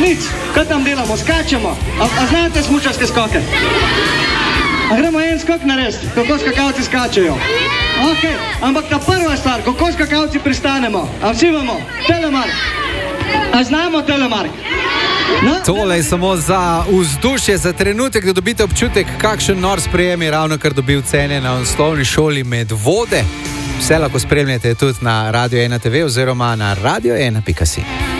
Klic, kaj tam delamo, skačemo? A znate smučarske skoke? A gremo en skok narediti, kako skakavci skačejo? Ok, ampak ta prva stvar, kako skakavci pristanemo? A vsi vemo, telemark. A znamo telemark? No, Tole je samo za vzdušje, za trenutek, da dobite občutek, kakšen nor sprejem je ravno kar dobil Celje na osnovni šoli Medvode. Vse lahko spremljate tudi na Radio 1 TV oziroma na radio1.si.